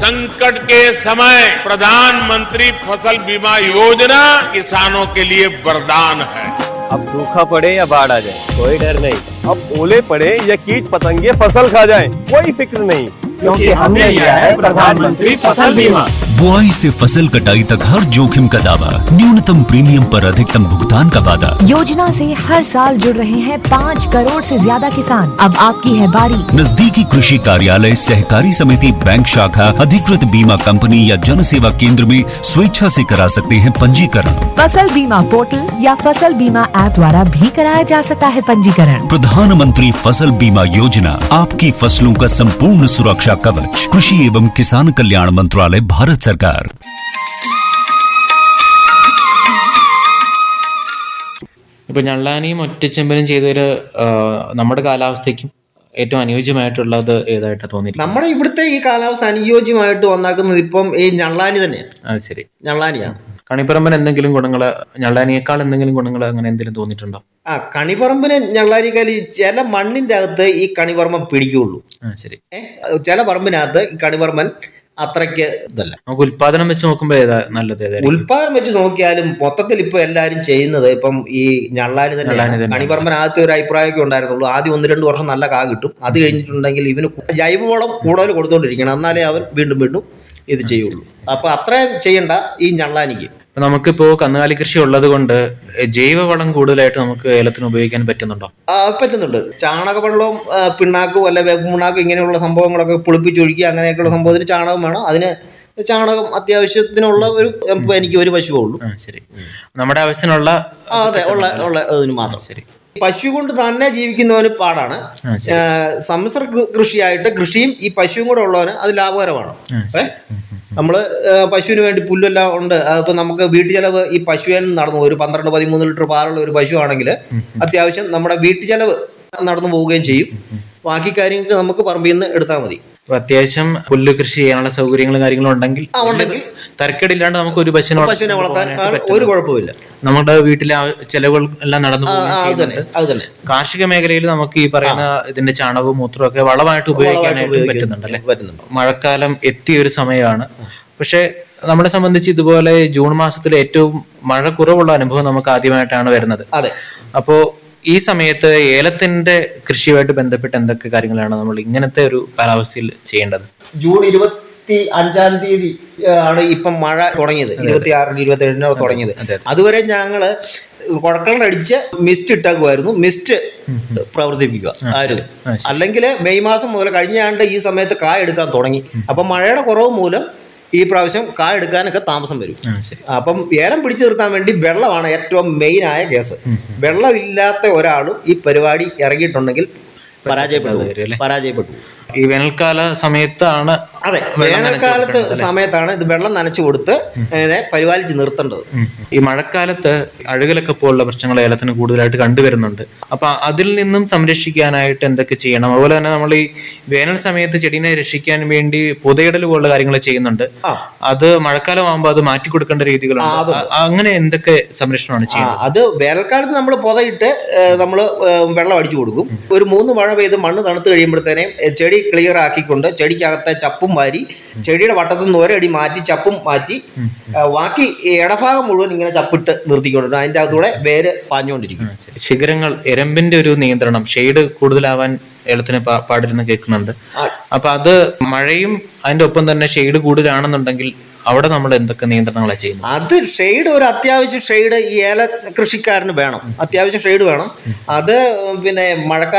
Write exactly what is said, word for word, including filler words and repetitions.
संकट के समय प्रधानमंत्री फसल बीमा योजना किसानों के लिए वरदान है। अब सूखा पड़े या बाढ़ आ जाए कोई डर नहीं, अब ओले पड़े या कीट पतंगे फसल खा जाए कोई फिक्र नहीं, क्योंकि हमने लिया है प्रधानमंत्री फसल बीमा। बुआई से फसल कटाई तक हर जोखिम का दावा, न्यूनतम प्रीमियम पर अधिकतम भुगतान का वादा। योजना से हर साल जुड़ रहे हैं पाँच करोड़ से ज्यादा किसान। अब आपकी है बारी। नजदीकी कृषि कार्यालय, सहकारी समिति, बैंक शाखा, अधिकृत बीमा कंपनी या जन सेवा केंद्र में स्वेच्छा से करा सकते हैं पंजीकरण। फसल बीमा पोर्टल या फसल बीमा ऐप द्वारा भी कराया जा सकता है पंजीकरण। प्रधानमंत्री फसल बीमा योजना, आपकी फसलों का संपूर्ण सुरक्षा कवच। कृषि एवं किसान कल्याण मंत्रालय, भारत सरकार। ഇപ്പം ഞള്ളാനിയും ഒറ്റച്ചെമ്പലും ചെയ്തൊരു നമ്മുടെ കാലാവസ്ഥയ്ക്കും ഏറ്റവും അനുയോജ്യമായിട്ടുള്ളത് ഏതായിട്ടാണ് തോന്നിയില്ല? നമ്മുടെ ഇവിടുത്തെ ഈ കാലാവസ്ഥ അനുയോജ്യമായിട്ട് വന്നാക്കുന്നത് ഇപ്പം ഈ ഞള്ളാനി തന്നെയാണ്. അത് ശരി, ഞള്ളാനിയാണ്. കണിപ്പറമ്പിന് എന്തെങ്കിലും ഗുണങ്ങൾ, ഞള്ളാനിയേക്കാൾ എന്തെങ്കിലും ഗുണങ്ങൾ അങ്ങനെ എന്തെങ്കിലും തോന്നിയിട്ടുണ്ടോ? ആ കണിപ്പറമ്പിന് ഞള്ളാനിക്കാൽ ചില മണ്ണിന്റെ അകത്ത് ഈ കണിപ്പറമ്പൻ പിടിക്കുള്ളൂ. ശരി, ഏഹ് ചില പറമ്പിനകത്ത് ഈ കണിപ്പറമ്പൻ അത്രയ്ക്ക് ഇതല്ല. നമുക്ക് ഉൽപാദനം വെച്ച് നോക്കുമ്പോൾ ഏതാ നല്ലത്? ഉൽപാദനം വെച്ച് നോക്കിയാലും മൊത്തത്തിൽ ഇപ്പൊ എല്ലാരും ചെയ്യുന്നത് ഇപ്പം ഈ ഞള്ളാനി തന്നെ. കണിപ്പറമ്പനകത്ത് ഒരു അഭിപ്രായമൊക്കെ ഉണ്ടായിരുന്നുള്ളൂ. ആദ്യം ഒന്ന് രണ്ട് വർഷം നല്ല കാ കിട്ടും. അത് കഴിഞ്ഞിട്ടുണ്ടെങ്കിൽ ഇവന് ജൈവവളം കൂടുതൽ കൊടുത്തോണ്ടിരിക്കണം, എന്നാലേ അവൻ വീണ്ടും വീണ്ടും ഇത് ചെയ്യുള്ളൂ. അപ്പൊ അത്രയും ചെയ്യണ്ട ഈ ഞള്ളാനിക്ക്. നമുക്കിപ്പോ കന്നുകാലി കൃഷി ഉള്ളത് കൊണ്ട് ജൈവവളം കൂടുതലായിട്ട് നമുക്ക് ഏലത്തിന് ഉപയോഗിക്കാൻ പറ്റുന്നുണ്ടോ? പറ്റുന്നുണ്ട്. ചാണകവെള്ളവും പിണ്ണാക്കും അല്ല വേപ്പ് പിണ്ണാക്കും ഇങ്ങനെയുള്ള സംഭവങ്ങളൊക്കെ പുളിപ്പിച്ചൊഴുക്കി അങ്ങനെയൊക്കെയുള്ള സംഭവത്തിന് ചാണകം വേണം. അതിന് ചാണകം അത്യാവശ്യത്തിനുള്ള ഒരു എനിക്ക് ഒരു പശുവേ ഉള്ളൂ. ശരി, നമ്മുടെ ആവശ്യത്തിനുള്ള അതെ ഉള്ള ഉള്ള അതിന് മാത്രം. ശരി, പശു കൊണ്ട് തന്നെ ജീവിക്കുന്നവന് പാടാണ്. സമ്മിശ്ര കൃഷിയായിട്ട് കൃഷിയും ഈ പശുവും കൂടെ ഉള്ളവന് അത് ലാഭകരമാണ്. ഏഹ് നമ്മള് പശുവിന് വേണ്ടി പുല്ലെല്ലാം ഉണ്ട്. അതിപ്പോ നമുക്ക് വീട്ടു ചെലവ് ഈ പശുവിൽ നടന്നു ഒരു പന്ത്രണ്ട് പതിമൂന്ന് ലിറ്റർ പാലുള്ള ഒരു പശു ആണെങ്കിൽ അത്യാവശ്യം നമ്മുടെ വീട്ടു ചെലവ് നടന്നു പോവുകയും ചെയ്യും. ബാക്കി കാര്യങ്ങൾക്ക് നമുക്ക് പറമ്പിൽ നിന്ന് എടുത്താൽ മതി. അത്യാവശ്യം പുല്ല് കൃഷി ചെയ്യാനുള്ള സൗകര്യങ്ങളും കാര്യങ്ങളും ഉണ്ടെങ്കിൽ ഉണ്ടെങ്കിൽ തരക്കേടില്ലാണ്ട് നമുക്ക് ഒരു പശുവിനെ പശുവിനെ വളർത്താൻ ഒരു കുഴപ്പമില്ല. നമ്മുടെ വീട്ടിലെ ചെലവുകൾ എല്ലാം നടന്നു പോകുന്നുണ്ട്. അത് തന്നെ കാർഷിക മേഖലയിൽ നമുക്ക് ഈ പറയുന്ന ഇതിന്റെ ചാണകവും മൂത്രവും ഒക്കെ വളമായിട്ട് ഉപയോഗിക്കാനായിട്ട് പറ്റുന്നുണ്ട് അല്ലേ? പറ്റുന്നുണ്ട്. മഴക്കാലം എത്തിയ ഒരു സമയമാണ്. പക്ഷെ നമ്മളെ സംബന്ധിച്ച് ഇതുപോലെ ജൂൺ മാസത്തിൽ ഏറ്റവും മഴ കുറവുള്ള അനുഭവം നമുക്ക് ആദ്യമായിട്ടാണ് വരുന്നത്. അതെ. അപ്പോ ഈ സമയത്ത് ഏലത്തിന്റെ കൃഷിയുമായിട്ട് ബന്ധപ്പെട്ട് എന്തൊക്കെ കാര്യങ്ങളാണ് നമ്മൾ ഇങ്ങനത്തെ ഒരു കാലാവസ്ഥയിൽ ചെയ്യേണ്ടത്? ജൂൺ ഇരുപത്തി അഞ്ചാം തീയതി ആണ് ഇപ്പം മഴ തുടങ്ങിയത്. ഇരുപത്തി ആറിന് ഇരുപത്തി ഏഴിനോ തുടങ്ങിയത്. അതുവരെ ഞങ്ങള് കുഴക്കണ്ടടിച്ച് മിസ്റ്റ് ഇട്ടാക്കുമായിരുന്നു. മിസ്റ്റ് പ്രവർത്തിപ്പിക്കുക ആയിരുന്നു. അല്ലെങ്കിൽ മെയ് മാസം മുതൽ കഴിഞ്ഞ ആണ്ട് ഈ സമയത്ത് കായ എടുക്കാൻ തുടങ്ങി. അപ്പം മഴയുടെ കുറവ് മൂലം ഈ പ്രാവശ്യം കായ എടുക്കാനൊക്കെ താമസം വരും. അപ്പം ഏലം പിടിച്ചു നിർത്താൻ വേണ്ടി വെള്ളമാണ് ഏറ്റവും മെയിനായ കേസ്. വെള്ളമില്ലാത്ത ഒരാളും ഈ പരിപാടി ഇറങ്ങിയിട്ടുണ്ടെങ്കിൽ പരാജയപ്പെട്ടു പരാജയപ്പെട്ടു ഈ വേനൽക്കാല സമയത്താണ്. അതെ, വേനൽക്കാലത്ത് സമയത്താണ് ഇത് വെള്ളം നനച്ചു കൊടുത്ത് അങ്ങനെ പരിപാലിച്ച് നിർത്തേണ്ടത്. ഈ മഴക്കാലത്ത് അഴുകലൊക്കെ പോലുള്ള പ്രശ്നങ്ങൾ ഏലത്തിന് കൂടുതലായിട്ട് കണ്ടുവരുന്നുണ്ട്. അപ്പൊ അതിൽ നിന്നും സംരക്ഷിക്കാനായിട്ട് എന്തൊക്കെ ചെയ്യണം? അതുപോലെ തന്നെ നമ്മൾ ഈ വേനൽ സമയത്ത് ചെടീനെ രക്ഷിക്കാൻ വേണ്ടി പുതയിടൽ പോലുള്ള കാര്യങ്ങൾ ചെയ്യുന്നുണ്ട്. അത് മഴക്കാലം ആകുമ്പോൾ അത് മാറ്റി കൊടുക്കേണ്ട രീതികളുണ്ട്. അങ്ങനെ എന്തൊക്കെ സംരക്ഷണമാണ് ചെയ്യുന്നത്? അത് വേനൽക്കാലത്ത് നമ്മൾ പുതയിട്ട് നമ്മൾ വെള്ളം അടിച്ചു കൊടുക്കും. ഒരു മൂന്ന് മഴ പെയ്ത് മണ്ണ് തണുത്ത് കഴിയുമ്പോഴത്തേനെ ചെടി ക്ലിയർ ആക്കിക്കൊണ്ട് ചെടിക്കകത്തെ ചപ്പും വാരി ചെടിയുടെ വട്ടത്തിൽ നിന്ന് ഒരടി മാറ്റി ചപ്പും മാറ്റി ബാക്കി ഇടഭാഗം മുഴുവൻ ഇങ്ങനെ ചപ്പിട്ട് നിർത്തിക്കൊണ്ടിരിക്കും. അതിൻ്റെ അകത്തൂടെ വേര് പാഞ്ഞുകൊണ്ടിരിക്കും. ശിഖരങ്ങൾ, എരമ്പിന്റെ ഒരു നിയന്ത്രണം, ഷെയ്ഡ് കൂടുതലാവാൻ ഏലത്തിന് പാടില്ലെന്ന് കേൾക്കുന്നുണ്ട്. അപ്പൊ അത് മഴയും അതിന്റെ ഒപ്പം തന്നെ ഷെയ്ഡ് കൂടുതലാണെന്നുണ്ടെങ്കിൽ അവിടെ നമ്മൾ എന്തൊക്കെ നിയന്ത്രണങ്ങളാണ് ചെയ്യുന്നത്? അത് ഷെയ്ഡ് ഒരു അത്യാവശ്യം ഷെയ്ഡ് ഈ ഏല കൃഷിക്കാരന് വേണം. അത്യാവശ്യം ഷെയ്ഡ് വേണം. അത് പിന്നെ മഴക്കാലം